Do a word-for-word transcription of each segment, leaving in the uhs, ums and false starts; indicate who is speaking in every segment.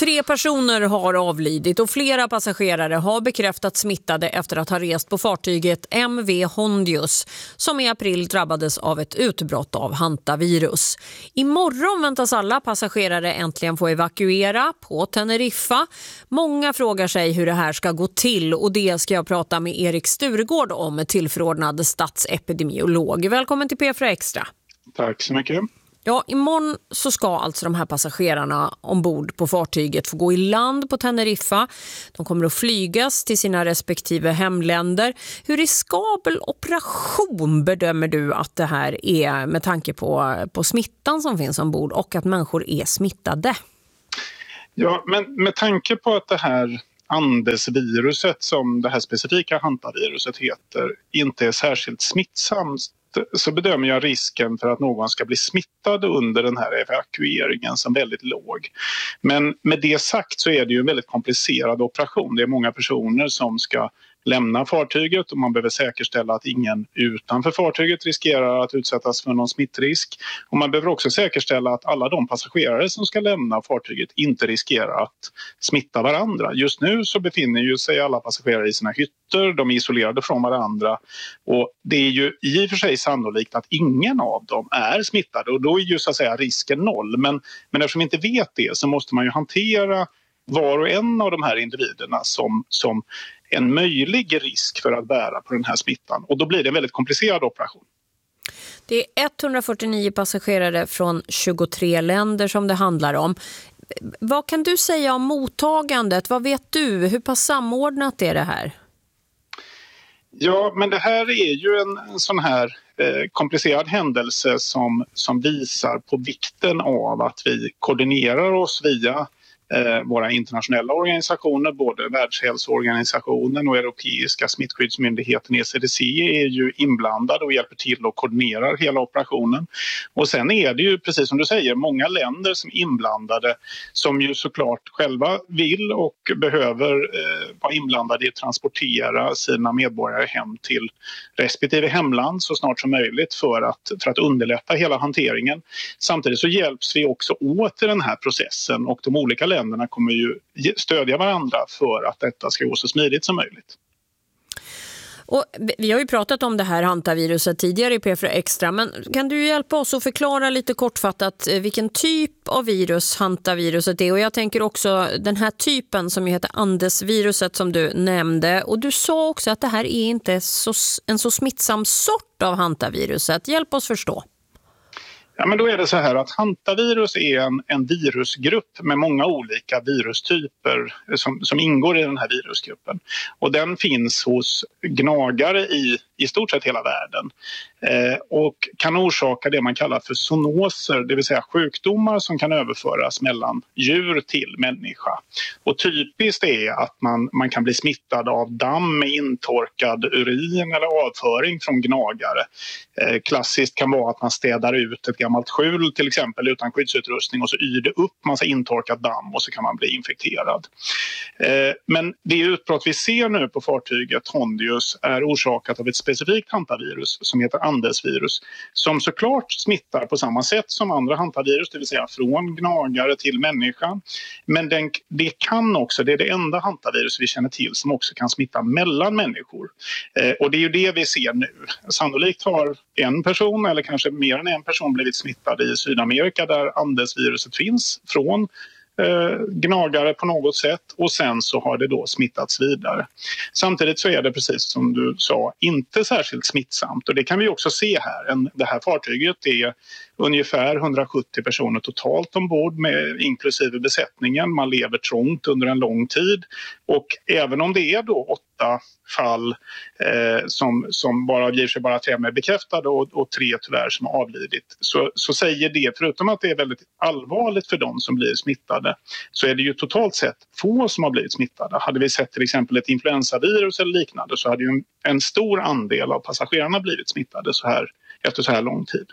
Speaker 1: Tre personer har avlidit och flera passagerare har bekräftat smittade efter att ha rest på fartyget M V Hondius som i april drabbades av ett utbrott av hantavirus. Imorgon väntas alla passagerare äntligen få evakuera på Teneriffa. Många frågar sig hur det här ska gå till och det ska jag prata med Erik Sturegård om, tillförordnad statsepidemiolog. Välkommen till P fyra Extra.
Speaker 2: Tack så mycket.
Speaker 1: Ja, imorgon så ska alltså de här passagerarna ombord på fartyget få gå i land på Teneriffa. De kommer att flygas till sina respektive hemländer. Hur riskabel operation bedömer du att det här är med tanke på, på smittan som finns ombord och att människor är smittade?
Speaker 2: Ja, men med tanke på att det här Andesviruset, som det här specifika hantaviruset heter, inte är särskilt smittsamt, så bedömer jag risken för att någon ska bli smittad under den här evakueringen som väldigt låg. Men med det sagt så är det ju en väldigt komplicerad operation. Det är många personer som ska lämna fartyget och man behöver säkerställa att ingen utanför fartyget riskerar att utsättas för någon smittrisk. Och man behöver också säkerställa att alla de passagerare som ska lämna fartyget inte riskerar att smitta varandra. Just nu så befinner ju sig alla passagerare i sina hytter, de är isolerade från varandra och det är ju i och för sig sannolikt att ingen av dem är smittade och då är ju så att säga risken noll. Men, men eftersom vi inte vet det så måste man ju hantera var och en av de här individerna som, som en möjlig risk för att bära på den här smittan. Och då blir det en väldigt komplicerad operation.
Speaker 1: Det är etthundrafyrtionio passagerare från tjugotre länder som det handlar om. Vad kan du säga om mottagandet? Vad vet du? Hur pass samordnat är det här?
Speaker 2: Ja, men det här är ju en, en sån här eh, komplicerad händelse som, som visar på vikten av att vi koordinerar oss via våra internationella organisationer, både Världshälsoorganisationen och Europeiska smittskyddsmyndigheten E C D C är ju inblandade och hjälper till och koordinerar hela operationen. Och sen är det ju, precis som du säger, många länder som är inblandade som ju såklart själva vill och behöver eh, vara inblandade i att transportera sina medborgare hem till respektive hemland så snart som möjligt för att, för att underlätta hela hanteringen. Samtidigt så hjälps vi också åt i den här processen och de olika länderna kommer ju stödja varandra för att detta ska gå så smidigt som möjligt.
Speaker 1: Och vi har ju pratat om det här hantaviruset tidigare i P fyra Extra, men kan du hjälpa oss att förklara lite kortfattat vilken typ av virus hantaviruset är? Och jag tänker också den här typen som ju heter Andesviruset som du nämnde. Och du sa också att det här är inte så, en så smittsam sort av hantaviruset. Hjälp oss förstå.
Speaker 2: Ja, men då är det så här att hantavirus är en, en virusgrupp med många olika virustyper som, som ingår i den här virusgruppen. Och den finns hos gnagare i, i stort sett hela världen. Eh, och kan orsaka det man kallar för zoonoser, det vill säga sjukdomar som kan överföras mellan djur till människa. Och typiskt är att man, man kan bli smittad av damm med intorkad urin eller avföring från gnagare. Eh, klassiskt kan vara att man städar ut ett gammalt skjul till exempel utan skyddsutrustning och så yr det upp massa intorkat damm och så kan man bli infekterad. Eh, men det utbrott vi ser nu på fartyget Hondius är orsakat av ett specifikt hantavirus som heter Andesvirus som såklart smittar på samma sätt som andra hantavirus, det vill säga från gnagare till människa. Men den, det kan också, det är det enda hantavirus vi känner till som också kan smitta mellan människor. Eh, och det är ju det vi ser nu. Sannolikt har en person eller kanske mer än en person blivit smittad i Sydamerika där Andesviruset finns från eh, gnagare på något sätt och sen så har det då smittats vidare. Samtidigt så är det precis som du sa inte särskilt smittsamt och det kan vi också se här. En, det här fartyget är ungefär hundrasjuttio personer totalt ombord med inklusive besättningen. Man lever trångt under en lång tid och även om det är då åtta fall eh, som, som bara ger sig bara tre med bekräftade och, och tre tyvärr som har avlidit så, så säger det, förutom att det är väldigt allvarligt för de som blir smittade så är det ju totalt sett få som har blivit smittade. Hade vi sett till exempel ett influensavirus eller liknande så hade ju en, en stor andel av passagerarna blivit smittade så här, efter så här lång tid.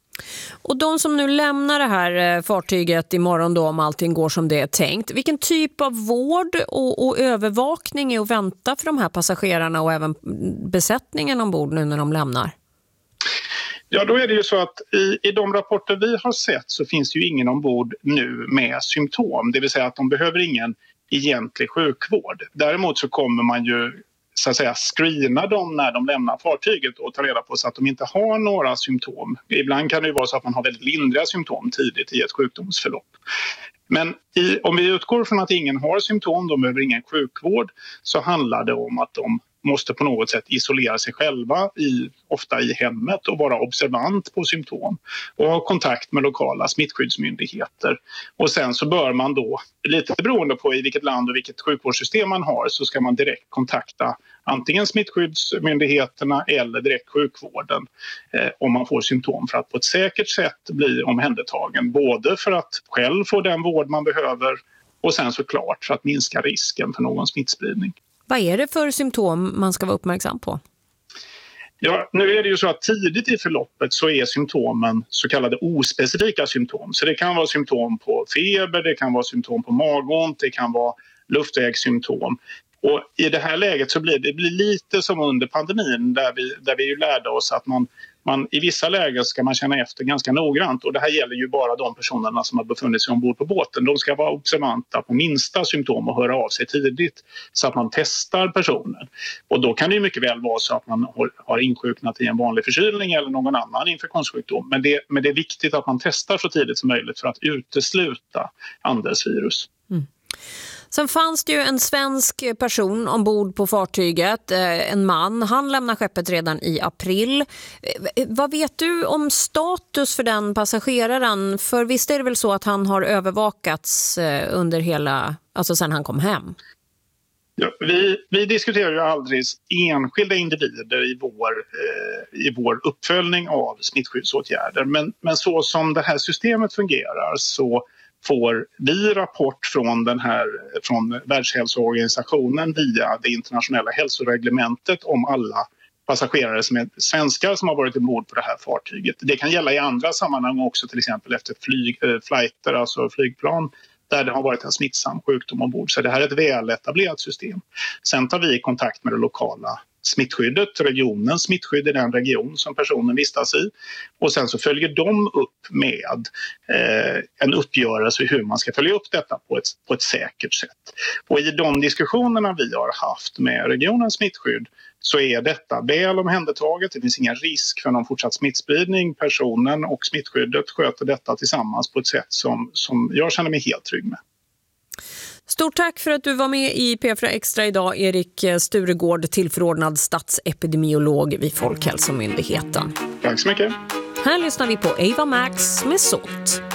Speaker 1: Och de som nu lämnar det här fartyget imorgon då om allting går som det är tänkt, vilken typ av vård och, och övervakning är att vänta för de här passagerarna och även besättningen ombord nu när de lämnar?
Speaker 2: Ja, då är det ju så att i, i de rapporter vi har sett så finns det ju ingen ombord nu med symptom. Det vill säga att de behöver ingen egentlig sjukvård. Däremot så kommer man ju så att säga screena dem när de lämnar fartyget och ta reda på så att de inte har några symptom. Ibland kan det ju vara så att man har väldigt lindriga symptom tidigt i ett sjukdomsförlopp. Men i, om vi utgår från att ingen har symptom, de behöver ingen sjukvård, så handlar det om att de måste på något sätt isolera sig själva, i, ofta i hemmet, och vara observant på symptom och ha kontakt med lokala smittskyddsmyndigheter. Och sen så bör man då, lite beroende på i vilket land och vilket sjukvårdssystem man har, så ska man direkt kontakta antingen smittskyddsmyndigheterna eller direkt sjukvården eh, om man får symptom, för att på ett säkert sätt bli omhändertagen, både för att själv få den vård man behöver och sen såklart för att minska risken för någon smittspridning.
Speaker 1: Vad är det för symptom man ska vara uppmärksam på?
Speaker 2: Ja, nu är det ju så att tidigt i förloppet så är symptomen så kallade ospecifika symptom. Så det kan vara symptom på feber, det kan vara symptom på magont, det kan vara luftvägssymptom. Och i det här läget så blir det blir lite som under pandemin där vi, där vi ju lärde oss att man, man i vissa lägen ska man känna efter ganska noggrant. Och det här gäller ju bara de personerna som har befunnit sig ombord på båten. De ska vara observanta på minsta symptom och höra av sig tidigt så att man testar personen. Och då kan det ju mycket väl vara så att man har, har insjuknat i en vanlig förkylning eller någon annan infektionssjukdom. Men det, men det är viktigt att man testar så tidigt som möjligt för att utesluta andelsvirus. Mm.
Speaker 1: Sen fanns det ju en svensk person ombord på fartyget, en man. Han lämnar skeppet redan i april. Vad vet du om status för den passageraren? För visst är det väl så att han har övervakats under hela, alltså sen han kom hem?
Speaker 2: Ja, vi, vi diskuterar ju aldrig enskilda individer i vår, eh, i vår uppföljning av smittskyddsåtgärder. Men, men så som det här systemet fungerar så får vi rapport från, den här, från Världshälsoorganisationen via det internationella hälsoreglementet om alla passagerare som är svenskar som har varit ombord på det här fartyget. Det kan gälla i andra sammanhang också, till exempel efter flyg, äh, flighter, alltså flygplan, där det har varit en smittsam sjukdom ombord. Så det här är ett väl etablerat system. Sen tar vi kontakt med det lokala smittskyddet, regionens smittskydd i den region som personen vistas i. Och sen så följer de upp med eh, en uppgörelse hur man ska följa upp detta på ett, på ett säkert sätt. Och i de diskussionerna vi har haft med regionens smittskydd så är detta väl omhändertaget. Det finns ingen risk för någon fortsatt smittspridning. Personen och smittskyddet sköter detta tillsammans på ett sätt som, som jag känner mig helt trygg med.
Speaker 1: Stort tack för att du var med i P fyra Extra idag, Erik Sturegård, tillförordnad statsepidemiolog vid Folkhälsomyndigheten.
Speaker 2: Tack så mycket.
Speaker 1: Här lyssnar vi på Ava Max med Sålt.